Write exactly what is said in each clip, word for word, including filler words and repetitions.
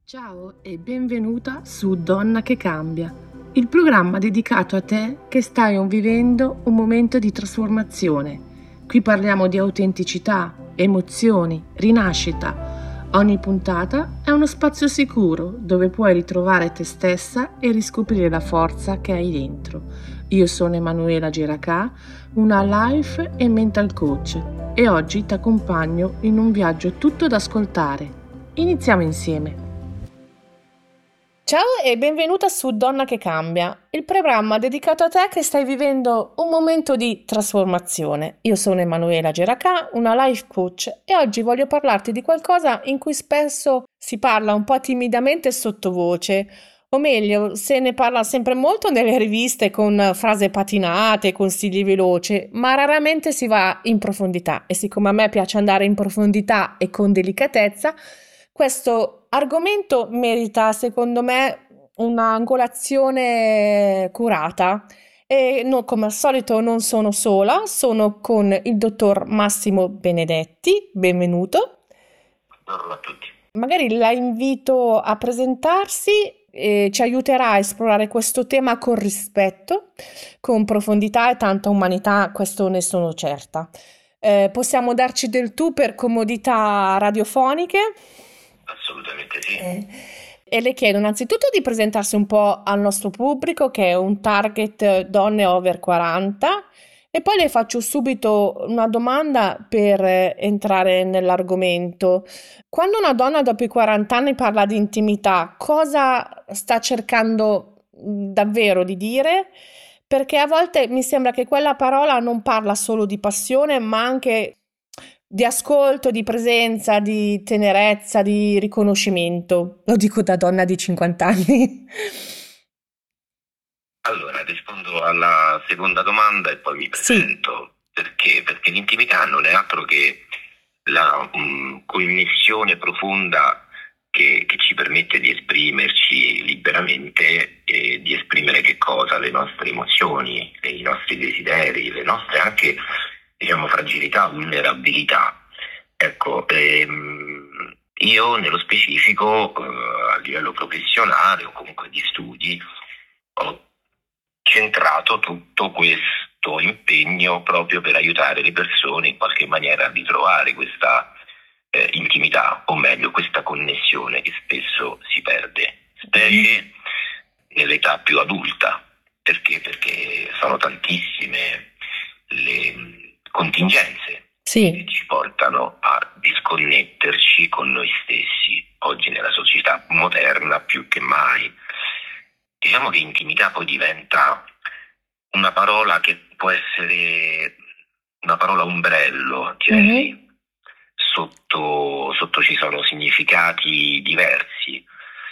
Ciao e benvenuta su Donna che cambia, il programma dedicato a te che stai vivendo un momento di trasformazione. Qui parliamo di autenticità, emozioni, rinascita. Ogni puntata è uno spazio sicuro dove puoi ritrovare te stessa e riscoprire la forza che hai dentro. Io sono Emanuela Giracà, una life e mental coach, e oggi ti accompagno in un viaggio tutto da ascoltare. Iniziamo insieme. Ciao e benvenuta su Donna che cambia, il programma dedicato a te che stai vivendo un momento di trasformazione. Io sono Emanuela Giracà, una life coach, e oggi voglio parlarti di qualcosa in cui spesso si parla un po' timidamente sottovoce, o meglio, se ne parla sempre molto nelle riviste con frasi patinate, consigli veloci, ma raramente si va in profondità. E siccome a me piace andare in profondità e con delicatezza, questo argomento merita, secondo me, un'angolazione curata. E no, come al solito non sono sola, sono con il dottor Massimo Benedetti. Benvenuto. Buongiorno a tutti. Magari la invito a presentarsi e ci aiuterà a esplorare questo tema con rispetto, con profondità e tanta umanità, questo ne sono certa. Eh, possiamo darci del tu per comodità radiofoniche? Assolutamente sì. Eh, e le chiedo innanzitutto di presentarsi un po' al nostro pubblico, che è un target donne over quaranta, e poi le faccio subito una domanda per eh, entrare nell'argomento. Quando una donna dopo i quaranta anni parla di intimità, cosa sta cercando mh, davvero di dire? Perché a volte mi sembra che quella parola non parla solo di passione, ma anche di ascolto, di presenza, di tenerezza, di riconoscimento. Lo dico da donna di cinquanta anni. Allora, rispondo alla seconda domanda e poi mi Sì, presento. Perché? Perché l'intimità non è altro che la um, connessione profonda che, che ci permette di esprimerci liberamente e di esprimere che cosa? Le nostre emozioni, le- i nostri desideri, le nostre anche, diciamo, fragilità, vulnerabilità. Ecco, ehm, io nello specifico, eh, a livello professionale o comunque di studi, ho centrato tutto questo impegno proprio per aiutare le persone in qualche maniera a ritrovare questa eh, intimità, o meglio, questa connessione che spesso si perde, specie nell'età più adulta. Perché? Perché sono tantissime le mh, contingenze sì, che ci portano a disconnetterci con noi stessi, oggi nella società moderna più che mai. Diciamo che intimità poi diventa una parola che può essere una parola ombrello, direi. mhm, Sotto, sotto ci sono significati diversi.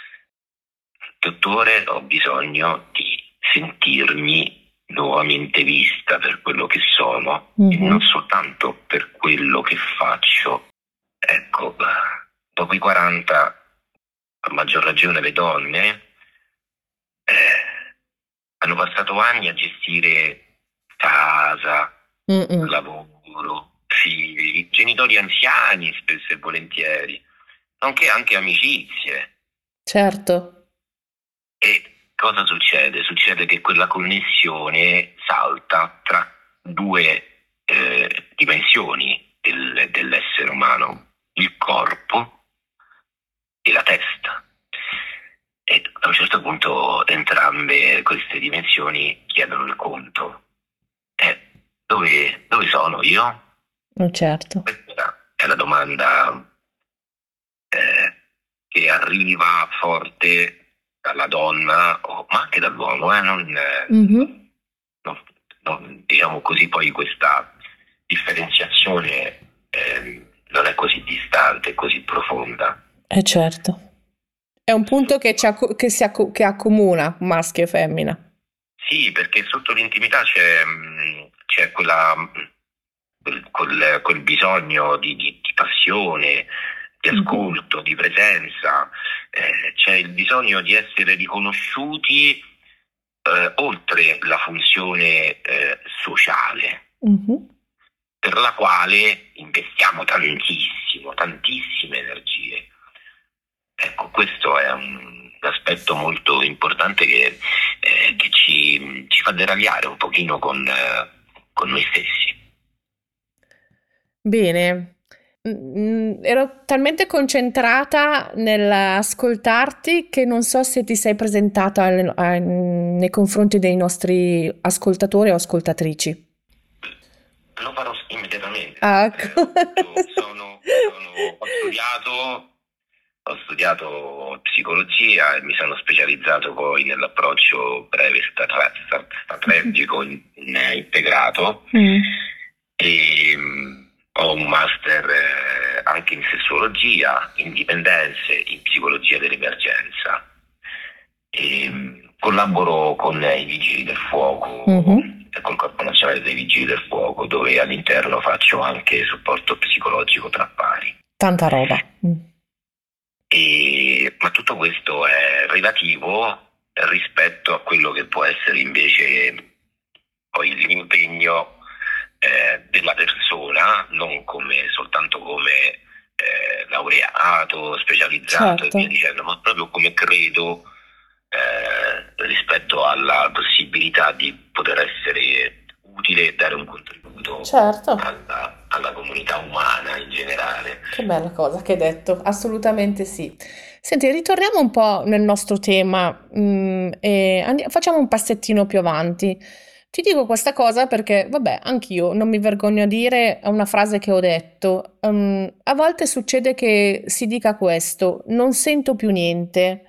Dottore, ho bisogno di sentirmi nuovamente vista per quello che sono e non mhm. soltanto per quello che faccio. Ecco, dopo i quaranta, a maggior ragione le donne, eh, hanno passato anni a gestire casa, Mm-mm. lavoro, figli, genitori anziani spesso e volentieri, nonché anche amicizie. Certo. E cosa succede? Succede che quella connessione salta tra due eh, dimensioni del- dell'essere umano, il corpo e la testa. E a un certo punto entrambe queste dimensioni chiedono il conto. Eh, dove, dove sono io? Oh, certo. Questa è la domanda eh, che arriva forte dalla donna, o- ma anche dall'uomo, eh, non, eh, Mhm. non- non- diciamo così, poi questa differenziazione eh, non è così distante, così profonda. Eh certo. È un punto che, ci acco- che si acco- che accomuna maschio e femmina. Sì, perché sotto l'intimità c'è, mh, c'è quella, mh, quel, quel- quel bisogno di, di- di passione, di Mhm. ascolto, di presenza, eh, c'è il bisogno di essere riconosciuti eh, oltre la funzione eh, sociale, Mhm. per la quale investiamo tantissimo, tantissime energie. Ecco, questo è un aspetto molto importante che, eh, che ci, ci fa deragliare un pochino con, eh, con noi stessi. Bene. Mm, ero talmente concentrata nell'ascoltarti che non so se ti sei presentata al- a- nei confronti dei nostri ascoltatori o ascoltatrici. Lo farò immediatamente. Ah, ecco. Eh, io sono, sono- ho studiato, ho studiato psicologia e mi sono specializzato poi nell'approccio breve stra- stra- strategico in- in- integrato Mm. e mm, ho un master eh, anche in sessuologia, in dipendenze, in psicologia dell'emergenza. E, mm, collaboro con i Vigili del Fuoco Mhm. e col Corpo Nazionale dei Vigili del Fuoco, dove all'interno faccio anche supporto psicologico tra pari. Tanta roba. Mm. E- ma tutto questo è relativo rispetto a quello che può essere invece poi l'impegno eh, della persona, non come soltanto come eh, laureato, specializzato e Certo. via dicendo, ma proprio come credo eh, rispetto alla possibilità di poter essere utile e dare un contributo Certo. alla, alla comunità umana in generale. Che bella cosa che hai detto, assolutamente sì. Senti, ritorniamo un po' nel nostro tema, mm, e andi- facciamo un passettino più avanti. Ti dico questa cosa perché, vabbè, anch'io non mi vergogno a dire, è una frase che ho detto. Mm, a volte succede che si dica questo, non sento più niente,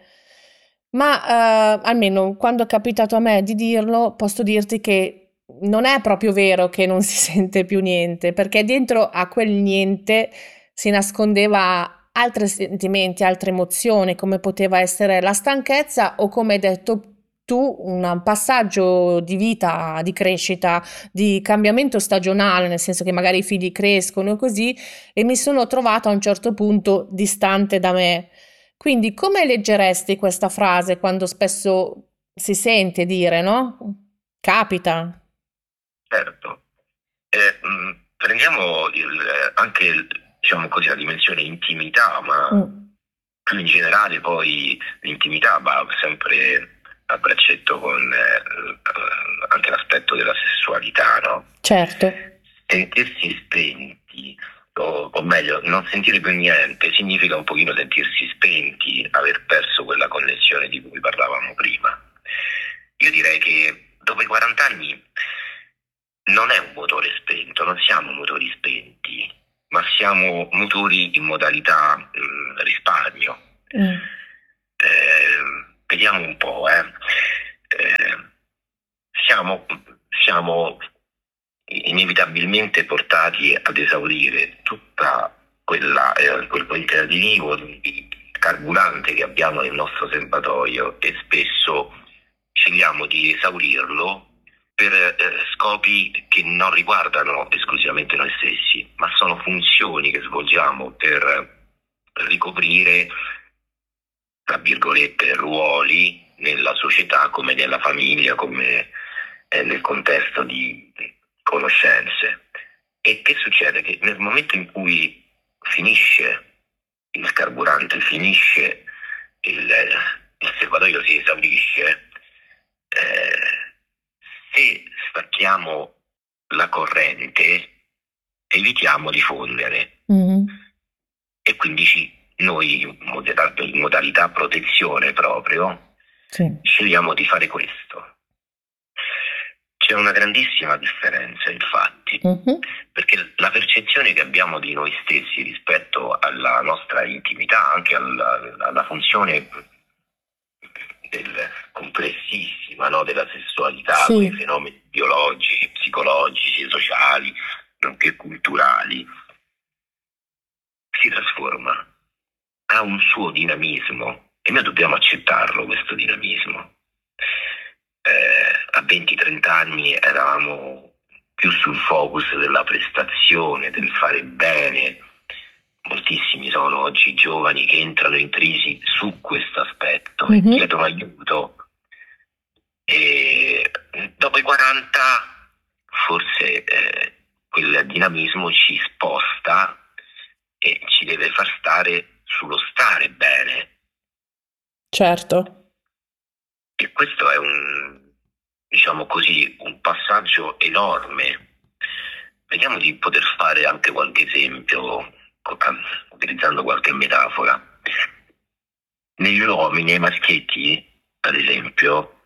ma eh, almeno quando è capitato a me di dirlo, posso dirti che non è proprio vero che non si sente più niente, perché dentro a quel niente si nascondeva altri sentimenti, altre emozioni, come poteva essere la stanchezza o come hai detto tu, un passaggio di vita, di crescita, di cambiamento stagionale, nel senso che magari i figli crescono così, e mi sono trovata a un certo punto distante da me. Quindi come leggeresti questa frase quando spesso si sente dire, no? Capita. Certo. Eh, mh, prendiamo il- eh, anche il- diciamo così, la dimensione intimità, ma Mm, più in generale poi l'intimità va sempre a braccetto con eh, eh, anche l'aspetto della sessualità, no? certo. Sentirsi spenti, o, o meglio, non sentire più niente, significa un pochino sentirsi spenti, aver perso quella connessione di cui parlavamo prima. Io direi che dopo i quaranta anni non è un motore spento, non siamo motori spenti, ma siamo motori in modalità mh, risparmio. Mm, Eh, vediamo un po', eh. Eh, siamo, siamo inevitabilmente portati ad esaurire tutta quella, eh, quel quantitativo di carburante che abbiamo nel nostro serbatoio e spesso scegliamo di esaurirlo per eh, scopi che non riguardano esclusivamente noi stessi, ma sono funzioni che svolgiamo per ricoprire, tra virgolette, ruoli nella società, come nella famiglia, come eh, nel contesto di conoscenze. E che succede? Che nel momento in cui finisce il carburante, finisce il, il serbatoio, si esaurisce, eh, se stacchiamo la corrente evitiamo di fondere mm, e quindi ci, noi in modalità, in modalità protezione proprio sì. scegliamo di fare questo. C'è una grandissima differenza infatti, Mhm. perché la percezione che abbiamo di noi stessi rispetto alla nostra intimità, anche alla, alla funzione del, complessissima, no, della sessualità, Sì. quei fenomeni biologici, psicologici, sociali, nonché culturali, si trasforma, ha un suo dinamismo e noi dobbiamo accettarlo questo dinamismo. Eh, a venti trenta anni eravamo più sul focus della prestazione, del fare bene. Moltissimi sono oggi giovani che entrano in crisi su questo aspetto e Mhm. chiedono aiuto. E dopo i quaranta forse eh, quel dinamismo ci sposta e ci deve far stare sullo stare bene, Certo. E questo è un, diciamo così, un passaggio enorme. Vediamo di poter fare anche qualche esempio, co- utilizzando qualche metafora. Negli uomini, nei maschietti, ad esempio,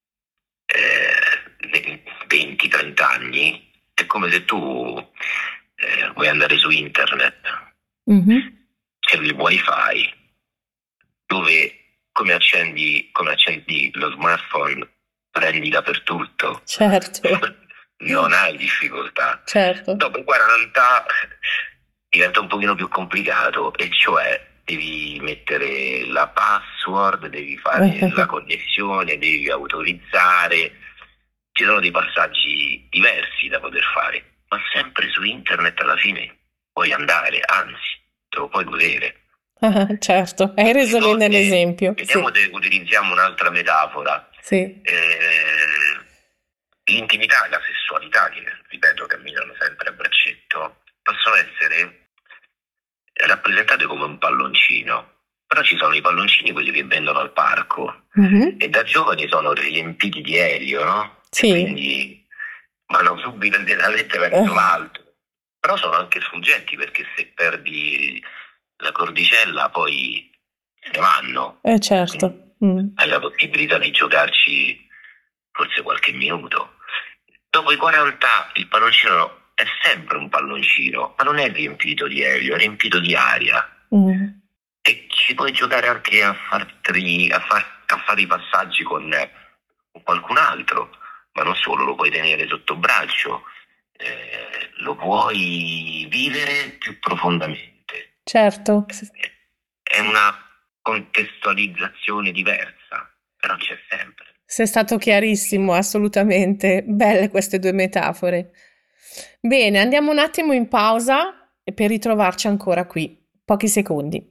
eh, venti trenta anni, è come se tu eh, vuoi andare su internet, Mhm. c'è il wifi, dove come accendi, come accendi lo smartphone, prendi dappertutto, Certo, non hai difficoltà. certo. Dopo quaranta diventa un pochino più complicato, e cioè devi mettere la password, devi fare la connessione, devi autorizzare, ci sono dei passaggi diversi da poter fare, ma sempre su internet alla fine puoi andare, anzi, te lo puoi godere. Ah, certo, hai reso Le bene donne, l'esempio. vediamo Sì, se utilizziamo un'altra metafora. sì, Eh, l'intimità e la sessualità, che ripeto camminano sempre a braccetto, possono essere rappresentate come un palloncino, però ci sono i palloncini quelli che vendono al parco, Mhm. e da giovani sono riempiti di elio, no? E Sì. quindi vanno subito immediatamente verso l'alto, però sono anche sfuggenti, perché se perdi la cordicella poi se ne vanno. Eh certo. Mm. Hai la possibilità di giocarci forse qualche minuto. Dopo i quaranta il palloncino è sempre un palloncino, ma non è riempito di elio, è riempito di aria. Mm. E ci puoi giocare anche a, farti, a, far, a fare i passaggi con, con qualcun altro, ma non solo, lo puoi tenere sotto braccio, eh, lo puoi vivere più profondamente. Certo. È una contestualizzazione diversa, però c'è sempre. Sei stato chiarissimo, assolutamente. Belle queste due metafore. Bene, andiamo un attimo in pausa e per ritrovarci ancora qui. Pochi secondi.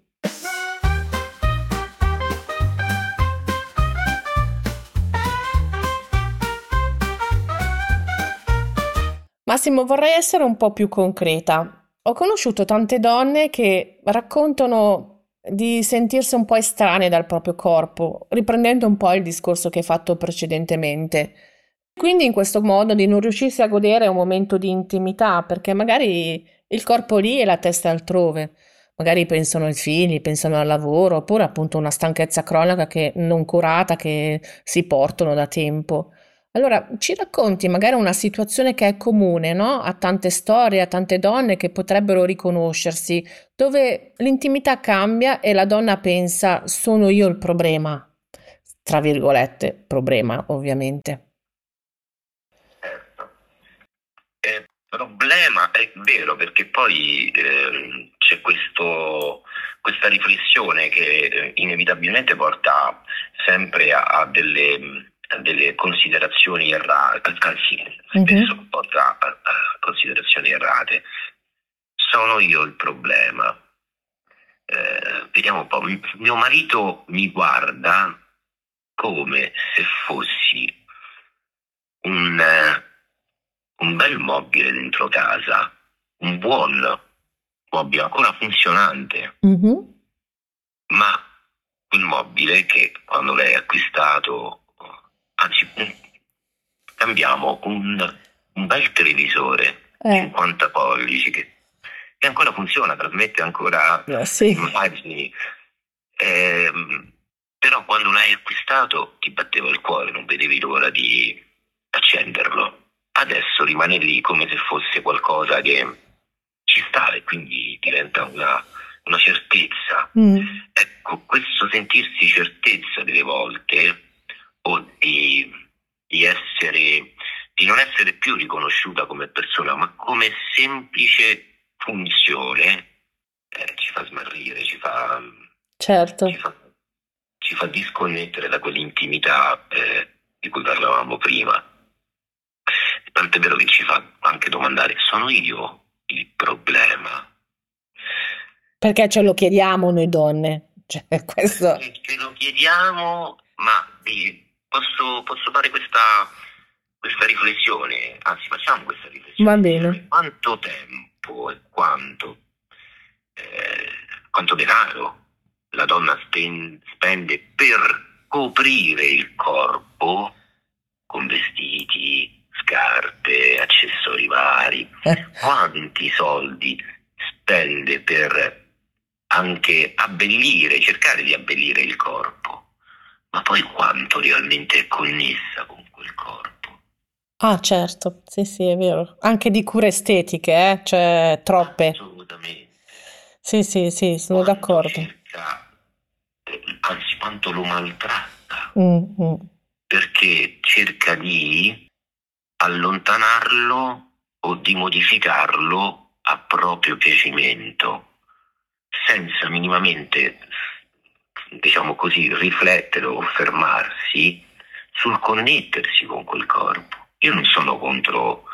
Massimo, vorrei essere un po' più concreta. Ho conosciuto tante donne che raccontano di sentirsi un po' estranee dal proprio corpo, riprendendo un po' il discorso che hai fatto precedentemente. Quindi in questo modo di non riuscirsi a godere un momento di intimità, perché magari il corpo lì e la testa altrove. Magari pensano ai figli, pensano al lavoro, oppure appunto una stanchezza cronica che non curata che si portano da tempo. Allora, ci racconti magari una situazione che è comune, no? A tante storie, a tante donne che potrebbero riconoscersi, dove l'intimità cambia e la donna pensa sono io il problema, tra virgolette, problema ovviamente. Certo. Eh, problema è vero, perché poi ehm, c'è questo, questa riflessione che eh, inevitabilmente porta sempre a, a delle, a delle considerazioni errate, anzi spesso Mhm. porta a, a considerazioni errate. Sono io il problema. Eh, vediamo un po', mi- mio marito mi guarda come se fossi un, eh, un bel mobile dentro casa, un buon mobile ancora funzionante, Mhm. ma il mobile che quando l'hai acquistato, anzi, cambiamo un, un bel televisore Eh, cinquanta pollici che, che ancora funziona, trasmette ancora eh, sì, immagini. Ehm, però quando l'hai acquistato ti batteva il cuore, non vedevi l'ora di accenderlo. Adesso rimane lì come se fosse qualcosa che ci sta, e quindi diventa una, una certezza. Mm. Ecco, questo sentirsi certezza delle volte, o di, di essere, di non essere più riconosciuta come persona, ma come semplice funzione, eh, ci fa smarrire, ci fa, Certo. ci fa, ci fa disconnettere da quell'intimità eh, di cui parlavamo prima. Tant'è vero che ci fa anche domandare: sono io il problema? Perché ce lo chiediamo noi donne, cioè questo. Ce, ce lo chiediamo, ma eh, posso, posso fare questa, questa riflessione, anzi facciamo questa riflessione Va insieme. bene. Quanto tempo e quanto, eh, quanto denaro la donna spen- spende per coprire il corpo con vestiti, scarpe, accessori vari, quanti soldi spende per anche abbellire, cercare di abbellire il corpo, ma poi quanto realmente è connessa con quel corpo. Ah, certo, sì, sì, è vero. Anche di cure estetiche, eh? Cioè, troppe. Assolutamente. Sì, sì, sì, sono Quanto d'accordo. cerca, eh, anzi quanto lo maltratta, Mm, mm. perché cerca di allontanarlo o di modificarlo a proprio piacimento, senza minimamente, diciamo così, riflettere o fermarsi sul connettersi con quel corpo. Io non sono contro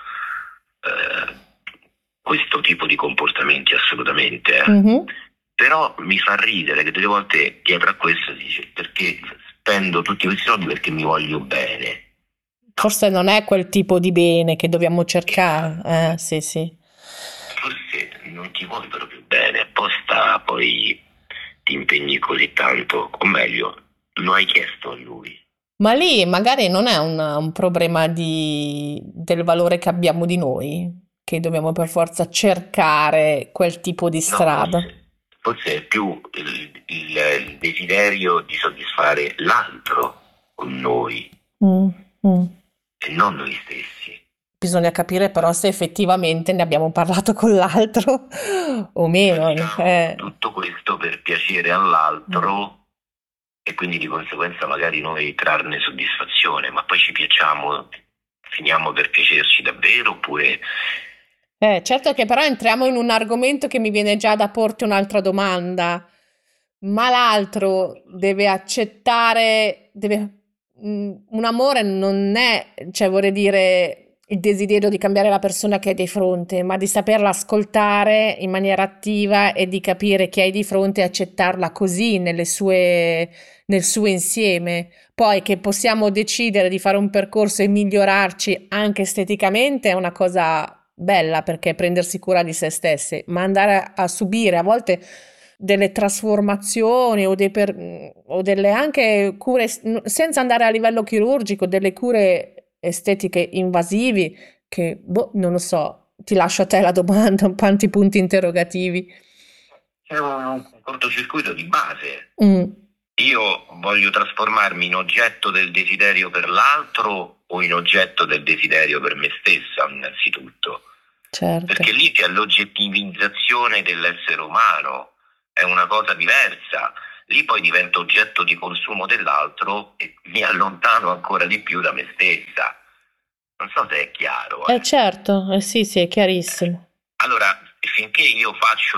eh, questo tipo di comportamenti assolutamente, eh. Mhm. Però mi fa ridere che delle volte dietro a questo si dice perché spendo tutti questi soldi perché mi voglio bene. Forse non è quel tipo di bene che dobbiamo cercare. Eh, sì, sì. Forse non ti vuoi proprio bene, apposta poi ti impegni così tanto, o meglio, lo hai chiesto a lui. Ma lì magari non è un, un problema di, del valore che abbiamo di noi, che dobbiamo per forza cercare quel tipo di No, strada. forse, forse è più il, il- il desiderio di soddisfare l'altro con noi Mm, mm. e non noi stessi. Bisogna capire però se effettivamente ne abbiamo parlato con l'altro o meno. Facciamo Eh. tutto questo per piacere all'altro e quindi di conseguenza magari noi trarne soddisfazione, ma poi ci piacciamo, finiamo per piacerci davvero oppure Eh, certo che però entriamo in un argomento che mi viene già da porti un'altra domanda. Ma l'altro deve accettare, deve, mm, un amore non è, cioè vorrei dire il desiderio di cambiare la persona che hai di fronte, ma di saperla ascoltare in maniera attiva e di capire chi hai di fronte e accettarla così nelle sue, nel suo insieme. Poi che possiamo decidere di fare un percorso e migliorarci anche esteticamente è una cosa bella perché è prendersi cura di se stessi, ma andare a, a subire a volte delle trasformazioni o, dei per- o delle anche cure, senza andare a livello chirurgico, delle cure estetiche invasivi che, boh, non lo so, ti lascio a te la domanda, quanti punti interrogativi. è un cortocircuito di base. Mm, Io voglio trasformarmi in oggetto del desiderio per l'altro o in oggetto del desiderio per me stessa, innanzitutto. certo. Perché lì c'è l'oggettivizzazione dell'essere umano, è una cosa diversa. Lì poi divento oggetto di consumo dell'altro e mi allontano ancora di più da me stessa. Non so se è chiaro, Eh eh. certo, eh sì, sì, è chiarissimo. Allora, finché io faccio